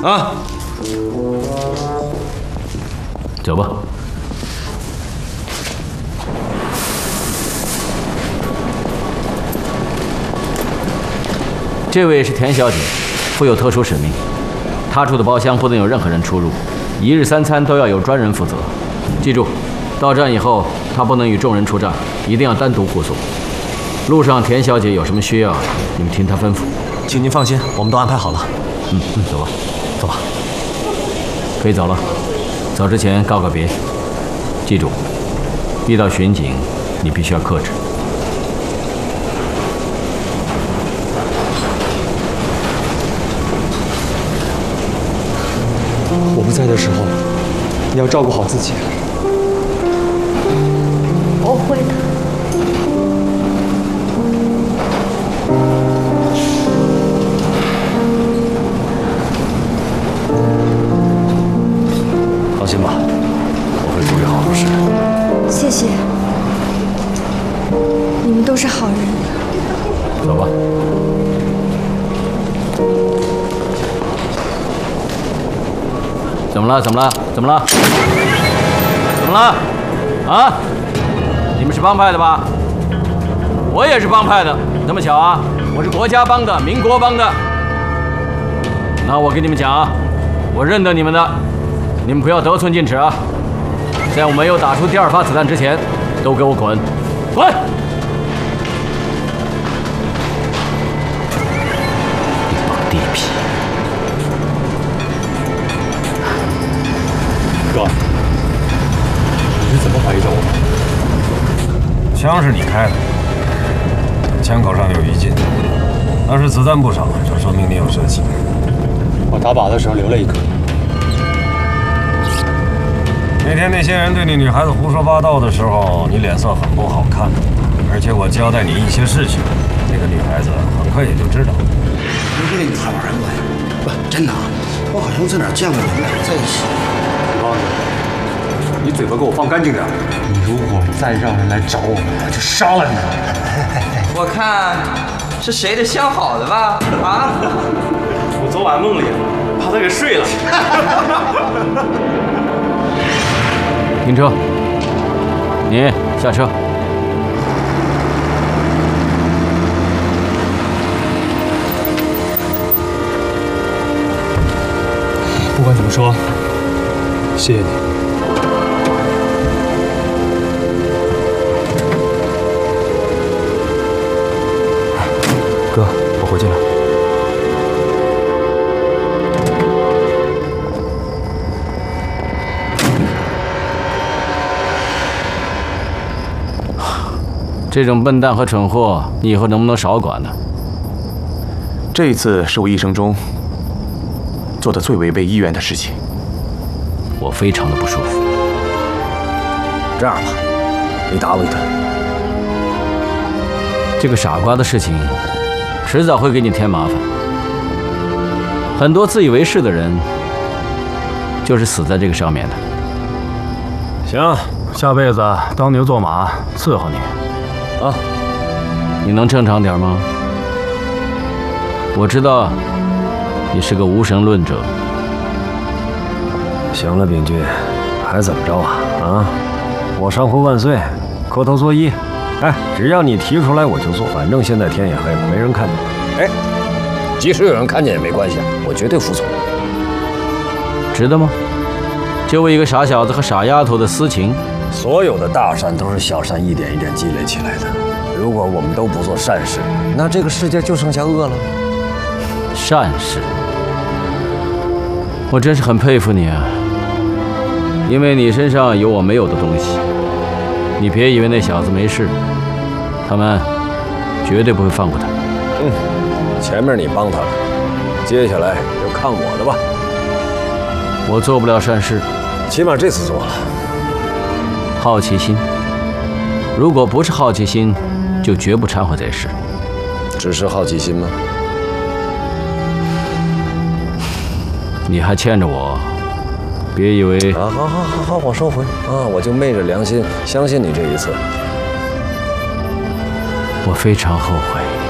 啊！ 走吧。这位是田小姐，负有特殊使命，她住的包厢不能有任何人出入，1日3餐都要有专人负责。记住，到站以后，她不能与众人出帐，一定要单独护送。路上田小姐有什么需要，你们听她吩咐。 请您放心，我们都安排好了。 走吧， 走吧， 可以走了。走之前告个别，记住，遇到巡警，你必须要克制。 我不在的时候，你要照顾好自己。 我会的。 放心吧，我会处理好事。 谢谢，你们都是好人。 走吧。怎么了？怎么了？怎么了？怎么了？啊！你们是帮派的吧？我也是帮派的，那么巧啊！我是国家帮的，民国帮的。那我跟你们讲啊，我认得你们的，你们不要得寸进尺啊！在我没有打出第2发子弹之前，都给我滚！滚！一帮地痞！ 哥，你是怎么怀疑着我的？ 枪是你开的，枪口上有一劲，要是子弹不少，就说明你有射气。 我打靶的时候留了一颗。 那天那些人对你女孩子胡说八道的时候，你脸色很不好看，而且我交代你一些事情，那个女孩子很快也就知道。 你跟那女孩玩过呀？不，真的，我好像在哪儿见过你们俩在一起。 王子，你嘴巴给我放干净点！你如果再让人来找我们，我就杀了你！ 我看是谁的相好的吧？啊！ 我昨晚梦里把他给睡了。 停车！你下车。 不管怎么说，谢谢你。哥，我回去了。 这种笨蛋和蠢货，你以后能不能少管呢？ 这一次是我一生中做的最违背意愿的事情， 我非常的不舒服。 这样吧，你打我一顿。 这个傻瓜的事情，迟早会给你添麻烦。很多自以为是的人，就是死在这个上面的。 行，下辈子当牛做马，伺候你。啊， 你能正常点吗？我知道你是个无神论者。 行了，秉俊，还怎么着啊？啊，我上回万岁，磕头作揖。哎，只要你提出来，我就做。反正现在天也黑了，没人看见。哎，即使有人看见也没关系，我绝对服从。 值得吗？就为一个傻小子和傻丫头的私情？ 所有的大善都是小善一点一点积累起来的。如果我们都不做善事，那这个世界就剩下恶了。 善事，我真是很佩服你啊！因为你身上有我没有的东西。你别以为那小子没事，他们绝对不会放过他。 前面你帮他了，接下来就看我的吧。 我做不了善事， 起码这次做了。 好奇心，如果不是好奇心，就绝不掺和这事。 只是好奇心吗？ 你还欠着我，别以为…… 好，我收回啊！我就昧着良心相信你这一次。 我非常后悔。